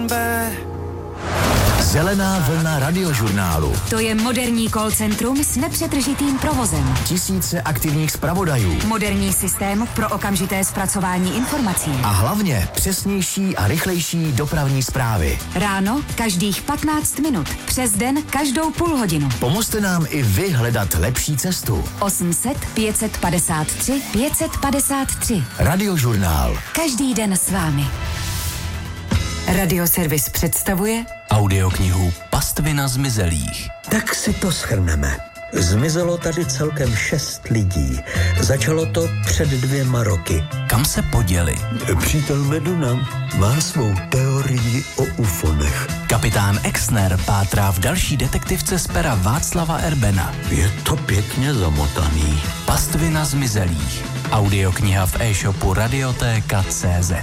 Zelená vlna radiožurnálu. To je moderní call centrum s nepřetržitým provozem. Tisíce aktivních zpravodajů. Moderní systém pro okamžité zpracování informací. A hlavně přesnější a rychlejší dopravní zprávy. Ráno každých 15 minut. Přes den každou půl hodinu. Pomozte nám i vy hledat lepší cestu. 800 553 553. Radiožurnál. Každý den s vámi. Radioservis představuje audioknihu Pastvina zmizelých. Tak si to shrneme. Zmizelo tady celkem 6 lidí. Začalo to před 2 roky. Kam se poděli? Přítel Meduna má svou teorii o ufonech. Kapitán Exner pátrá v další detektivce z pera Václava Erbena. Je to pěkně zamotaný. Pastvina zmizelých. Audiokniha v e-shopu Radioteka.cz.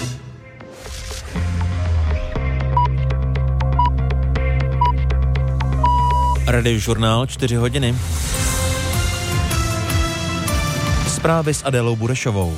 Radiožurnál 4 hodiny. Zprávy s Adélou Burešovou.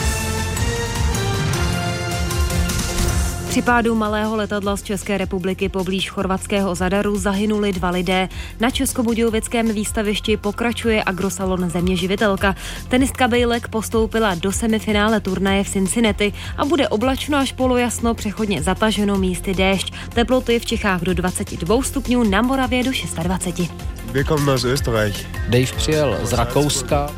Při pádu malého letadla z České republiky poblíž chorvatského Zadaru zahynuli 2 lidé. Na českobudějovickém výstavišti pokračuje agrosalon Země živitelka. Tenistka Bejlek postoupila do semifinále turnaje v Cincinnati a bude oblačno až polojasno, přechodně zataženo, místy déšť. Teploty v Čechách do 22 stupňů, na Moravě do 26. Willkommen z Österreich. Dave přijel z Rakouska.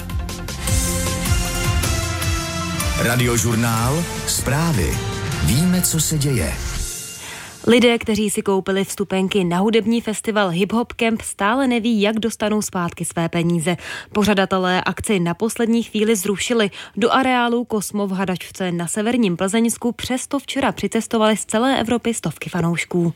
Radiožurnál. Zprávy. Víme, co se děje. Lidé, kteří si koupili vstupenky na hudební festival Hip Hop Camp, stále neví, jak dostanou zpátky své peníze. Pořadatelé akci na poslední chvíli zrušili. Do areálu Kosmo v Hadačce na severním Plzeňsku přesto včera přicestovali z celé Evropy stovky fanoušků.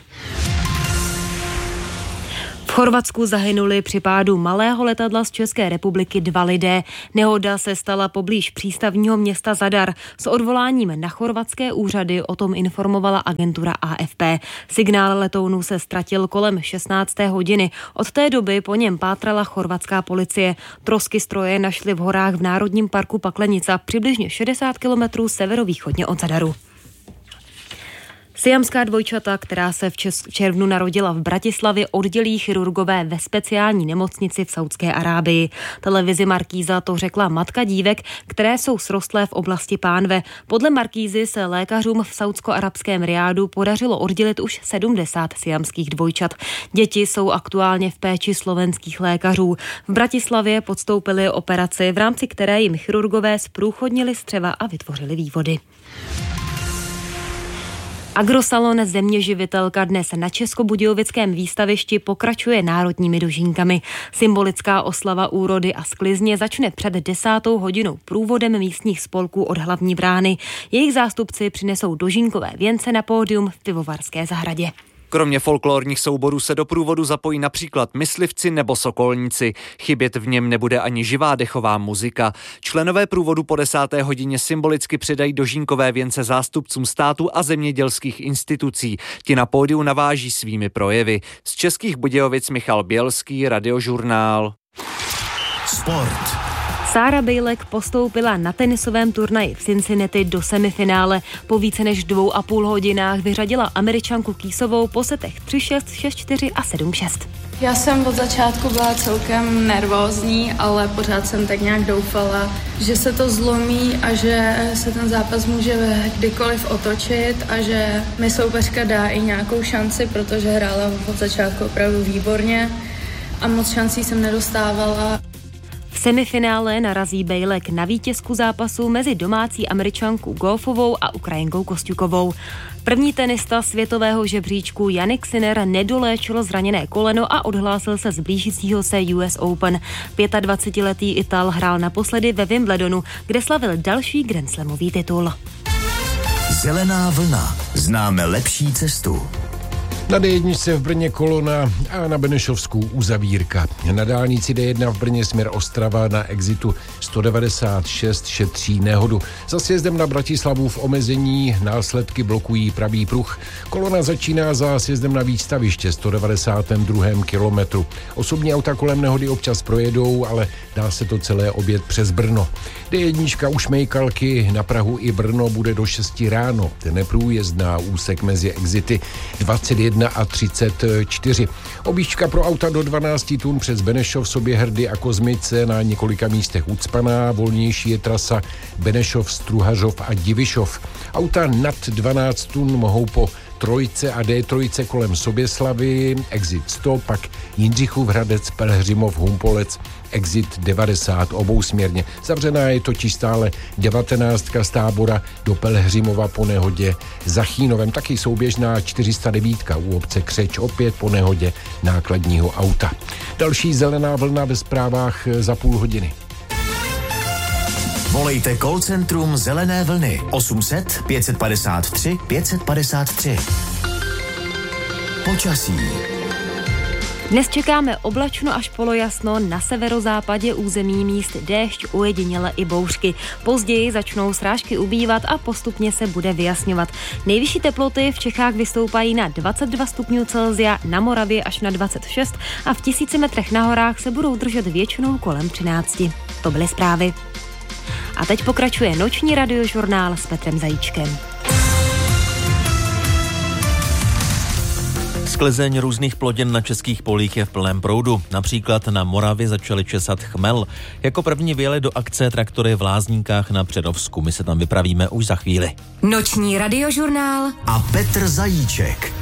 V Chorvatsku zahynuli při pádu malého letadla z České republiky 2 lidé. Nehoda se stala poblíž přístavního města Zadar. S odvoláním na chorvatské úřady o tom informovala agentura AFP. Signál letounu se ztratil kolem 16. hodiny. Od té doby po něm pátrala chorvatská policie. Trosky stroje našli v horách v Národním parku Paklenica, přibližně 60 kilometrů severovýchodně od Zadaru. Siamská dvojčata, která se v červnu narodila v Bratislavě, oddělí chirurgové ve speciální nemocnici v Saudské Arábii. Televizi Markíza to řekla matka dívek, které jsou srostlé v oblasti pánve. Podle Markízy se lékařům v saudsko-arabském Riádu podařilo oddělit už 70 siamských dvojčat. Děti jsou aktuálně v péči slovenských lékařů. V Bratislavě podstoupili operaci, v rámci které jim chirurgové zprůchodnili střeva a vytvořili vývody. Agrosalon Země živitelka dnes na českobudějovickém výstavišti pokračuje národními dožínkami. Symbolická oslava úrody a sklizně začne před 10. hodinou průvodem místních spolků od hlavní brány. Jejich zástupci přinesou dožínkové věnce na pódium v Pivovarské zahradě. Kromě folklorních souborů se do průvodu zapojí například myslivci nebo sokolníci. Chybět v něm nebude ani živá dechová muzika. Členové průvodu po 10. hodině symbolicky předají dožínkové věnce zástupcům státu a zemědělských institucí. Ti na pódiu naváží svými projevy. Z Českých Budějovic Michal Bělský, Radiožurnál. Sport. Sára Bejlek postoupila na tenisovém turnaji v Cincinnati do semifinále. Po více než 2,5 hodinách vyřadila Američanku Kýsovou po setech 3-6, 6-4 a 7-6. Já jsem od začátku byla celkem nervózní, ale pořád jsem tak nějak doufala, že se to zlomí a že se ten zápas může kdykoliv otočit a že mi soupeřka dá i nějakou šanci, protože hrála od začátku opravdu výborně a moc šancí jsem nedostávala. V semifinále narazí Bejlek na vítězku zápasu mezi domácí Američankou Goffovou a Ukrajinkou Kosťukovou. První tenista světového žebříčku Jannik Sinner nedoléčil zraněné koleno a odhlásil se z blížícího se US Open. 25-letý Ital hrál naposledy ve Wimbledonu, kde slavil další grandslamový titul. Zelená vlna. Známe lepší cestu. Na D1 v Brně kolona a na Benešovskou uzavírka. Na dálnici D1 v Brně směr Ostrava na exitu 196 šetří nehodu. Za sjezdem na Bratislavu v omezení následky blokují pravý pruh. Kolona začíná za sjezdem na výstaviště 192. kilometru. Osobní auta kolem nehody občas projedou, ale dá se to celé objet přes Brno. D1 u Šmejkalky na Prahu i Brno bude do 6 ráno. Neprůjezdná úsek mezi exity 21 a 34. Objížďka pro auta do 12 tun přes Benešov, Soběhrdy a Kozmice na několika místech ucpaná. Volnější je trasa Benešov, Struhařov a Divišov. Auta nad 12 tun mohou po Trojce a D3 kolem Soběslavy, exit 100, pak Jindřichův Hradec, Pelhřimov, Humpolec, exit 90 obousměrně. Zavřená je totiž stále 19 z Tábora do Pelhřimova po nehodě za Chínovem. Taky souběžná 409 u obce Křeč, opět po nehodě nákladního auta. Další zelená vlna ve zprávách za půl hodiny. Volejte call centrum Zelené vlny 800 553 553. Počasí. Dnes čekáme oblačno až polojasno, na severozápadě území míst déšť, ojediněle i bouřky. Později začnou srážky ubývat a postupně se bude vyjasňovat. Nejvyšší teploty v Čechách vystoupají na 22 stupňů Celsia, na Moravě až na 26 a v 1000 metrech na horách se budou držet většinou kolem 13. To byly zprávy. A teď pokračuje noční radiožurnál s Petrem Zajíčkem. Sklizeň různých plodin na českých polích je v plném proudu. Například na Moravě začaly česat chmel. Jako první vyjeli do akce traktory v Lázníkách na Přerovsku. My se tam vypravíme už za chvíli. Noční radiožurnál a Petr Zajíček.